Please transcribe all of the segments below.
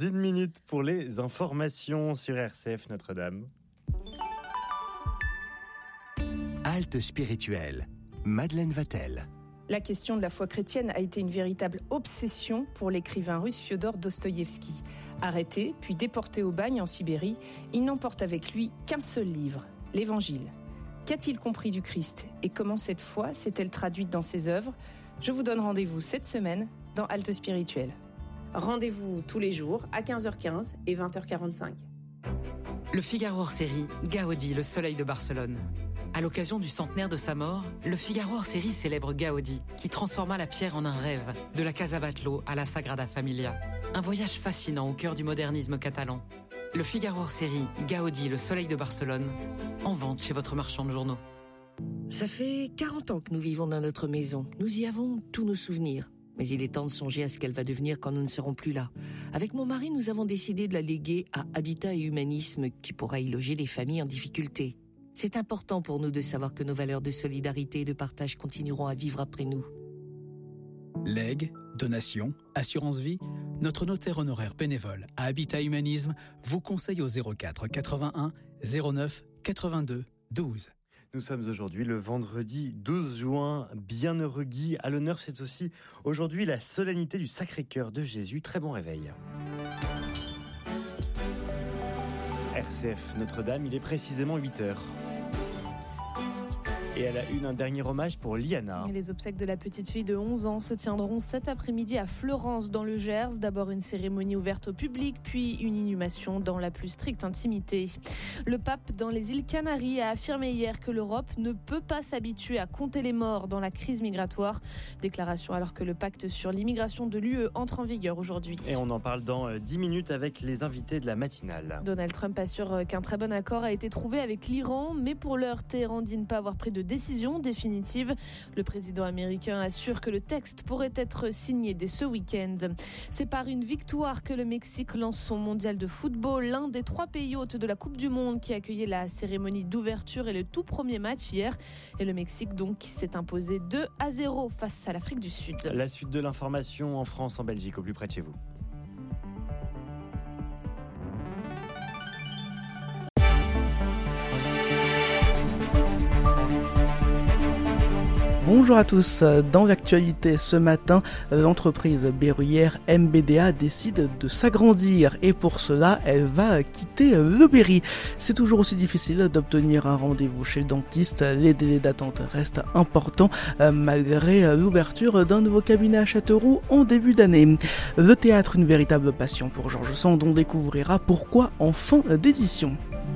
1 minute pour les informations sur RCF Notre-Dame. Halte spirituelle, Madeleine Vatel. La question de la foi chrétienne a été une véritable obsession pour l'écrivain russe Fiodor Dostoïevski. Arrêté, puis déporté au bagne en Sibérie, il n'emporte avec lui qu'un seul livre, l'Évangile. Qu'a-t-il compris du Christ et comment cette foi s'est-elle traduite dans ses œuvres ? Je vous donne rendez-vous cette semaine dans Halte spirituelle. Rendez-vous tous les jours à 15h15 et 20h45. Le Figaro hors-série, Gaudi, le soleil de Barcelone. À l'occasion du centenaire de sa mort, le Figaro hors-série célèbre Gaudi, qui transforma la pierre en un rêve, de la Casa Batlló à la Sagrada Familia. Un voyage fascinant au cœur du modernisme catalan. Le Figaro hors-série, Gaudi, le soleil de Barcelone, en vente chez votre marchand de journaux. Ça fait 40 ans que nous vivons dans notre maison. Nous y avons tous nos souvenirs. Mais il est temps de songer à ce qu'elle va devenir quand nous ne serons plus là. Avec mon mari, nous avons décidé de la léguer à Habitat et Humanisme, qui pourra y loger les familles en difficulté. C'est important pour nous de savoir que nos valeurs de solidarité et de partage continueront à vivre après nous. Legs, donations, assurance vie, notre notaire honoraire bénévole à Habitat Humanisme vous conseille au 04 81 09 82 12. Nous sommes aujourd'hui le vendredi 12 juin. Bienheureux Guy. À l'honneur, c'est aussi aujourd'hui la solennité du Sacré-Cœur de Jésus. Très bon réveil. RCF Notre-Dame, il est précisément 8h. Et elle a eu un dernier hommage pour Liana. Les obsèques de la petite fille de 11 ans se tiendront cet après-midi à Fleurance dans le Gers. D'abord une cérémonie ouverte au public, puis une inhumation dans la plus stricte intimité. Le pape dans les îles Canaries a affirmé hier que l'Europe ne peut pas s'habituer à compter les morts dans la crise migratoire. Déclaration alors que le pacte sur l'immigration de l'UE entre en vigueur aujourd'hui. Et on en parle dans 10 minutes avec les invités de la matinale. Donald Trump assure qu'un très bon accord a été trouvé avec l'Iran, mais pour l'heure, Téhéran dit ne pas avoir pris de décision définitive. Le président américain assure que le texte pourrait être signé dès ce week-end. C'est par une victoire que le Mexique lance son mondial de football, l'un des 3 pays hôtes de la Coupe du Monde qui accueillait la cérémonie d'ouverture et le tout premier match hier. Et le Mexique donc qui s'est imposé 2-0 face à l'Afrique du Sud. La suite de l'information en France, en Belgique, au plus près de chez vous. Bonjour à tous, dans l'actualité ce matin, l'entreprise berruyère MBDA décide de s'agrandir et pour cela, elle va quitter le Berry. C'est toujours aussi difficile d'obtenir un rendez-vous chez le dentiste, les délais d'attente restent importants malgré l'ouverture d'un nouveau cabinet à Châteauroux en début d'année. Le théâtre, une véritable passion pour Georges Sand, on découvrira pourquoi en fin d'édition.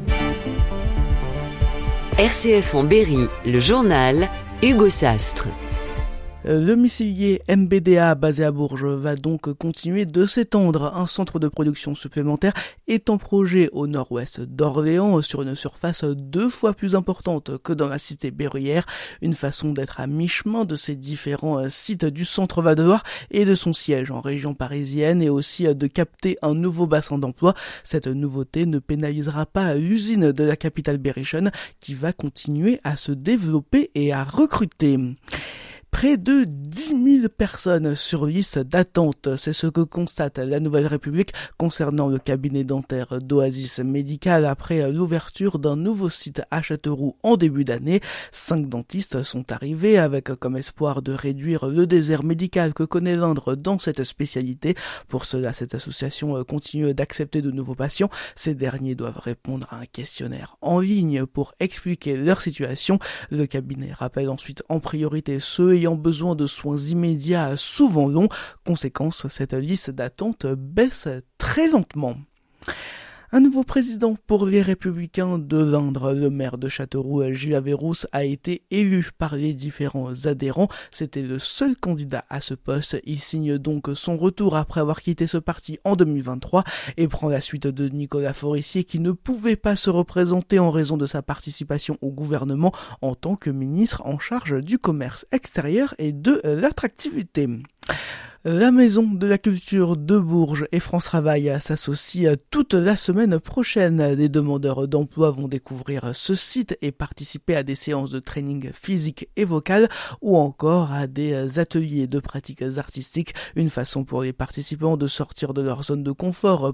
RCF en Berry, le journal Hugo Sastre. Le missilier MBDA basé à Bourges va donc continuer de s'étendre. Un centre de production supplémentaire est en projet au nord-ouest d'Orléans sur une surface 2 fois plus importante que dans la cité berruyère. Une façon d'être à mi-chemin de ces différents sites du centre Val-de-Loire et de son siège en région parisienne et aussi de capter un nouveau bassin d'emploi. Cette nouveauté ne pénalisera pas l'usine de la capitale berrichonne qui va continuer à se développer et à recruter. Près de 10 000 personnes sur liste d'attente, c'est ce que constate la Nouvelle République concernant le cabinet dentaire d'Oasis Médical après l'ouverture d'un nouveau site à Châteauroux en début d'année. 5 dentistes sont arrivés avec comme espoir de réduire le désert médical que connaît l'Indre dans cette spécialité. Pour cela, cette association continue d'accepter de nouveaux patients. Ces derniers doivent répondre à un questionnaire en ligne pour expliquer leur situation. Le cabinet rappelle ensuite en priorité ceux ayant besoin de soins immédiats souvent longs. Conséquence, cette liste d'attente baisse très lentement. Un nouveau président pour les Républicains de l'Indre. Le maire de Châteauroux, Gilles Averrousse, a été élu par les différents adhérents. C'était le seul candidat à ce poste. Il signe donc son retour après avoir quitté ce parti en 2023 et prend la suite de Nicolas Forissier qui ne pouvait pas se représenter en raison de sa participation au gouvernement en tant que ministre en charge du commerce extérieur et de l'attractivité. La Maison de la Culture de Bourges et France Travail s'associent toute la semaine prochaine. Les demandeurs d'emploi vont découvrir ce site et participer à des séances de training physique et vocal ou encore à des ateliers de pratiques artistiques. Une façon pour les participants de sortir de leur zone de confort